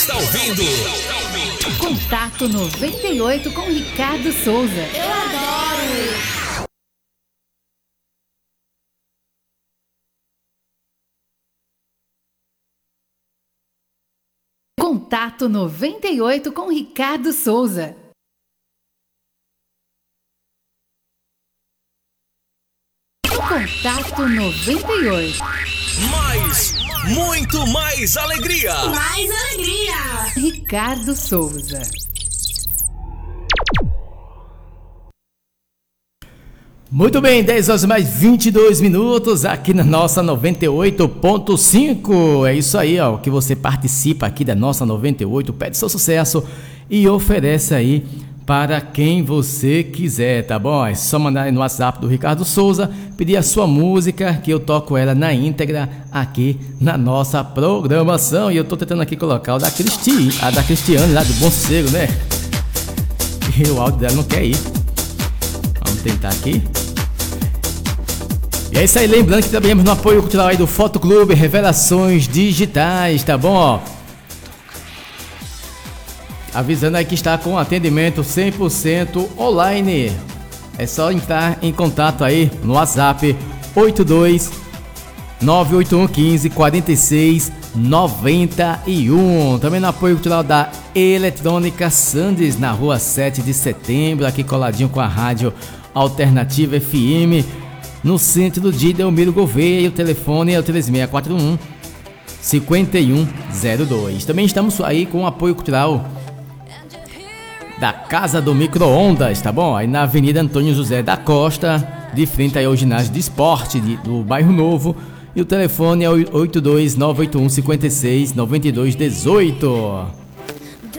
Está ouvindo? Contato 98 com Ricardo Souza. Eu adoro! Contato 98 com Ricardo Souza. Contato 98. Muito mais alegria. Mais alegria. Ricardo Souza. Muito bem, 10 horas mais 22 minutos aqui na nossa 98.5. É isso aí, ó, que você participa aqui da nossa 98, pede seu sucesso e oferece aí para quem você quiser, tá bom? É só mandar aí no WhatsApp do Ricardo Souza, pedir a sua música, que eu toco ela na íntegra aqui na nossa programação. E eu tô tentando aqui colocar o da Cristiane lá do Bom Sossego, né? E o áudio dela não quer ir. Vamos tentar aqui. E é isso aí, lembrando que trabalhamos no apoio cultural aí do Fotoclube Revelações Digitais, tá bom? Ó, avisando aí que está com atendimento 100% online. É só entrar em contato aí no WhatsApp 82 981 15 46 91. Também no apoio cultural da Eletrônica Sandes, na rua 7 de setembro, aqui coladinho com a Rádio Alternativa FM, no centro de Delmiro Gouveia. E o telefone é o 3641 5102. Também estamos aí com o apoio cultural da Casa do Micro-Ondas, tá bom? Aí na Avenida Antônio José da Costa, de frente aí ao ginásio de esporte do Bairro Novo. E o telefone é o 82 981 56 92 18.